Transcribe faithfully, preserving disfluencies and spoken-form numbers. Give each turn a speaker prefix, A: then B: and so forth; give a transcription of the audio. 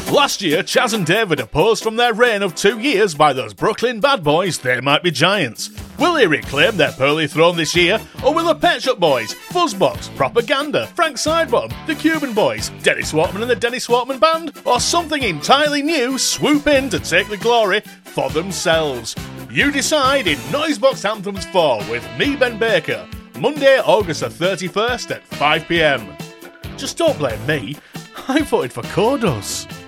A: Last year, Chaz and David opposed from their reign of two years by those Brooklyn bad boys, They Might Be Giants. Will they reclaim their pearly throne this year, or will the Pet Shop Boys, Fuzzbox, Propaganda, Frank Sidebottom, the Cuban Boys, Dennis Swartman and the Dennis Swartman Band, or something entirely new swoop in to take the glory for themselves? You decide in Noisebox Anthems four with me, Ben Baker, Monday, August the thirty-first at five p m. Just don't blame me, I voted for Kodos.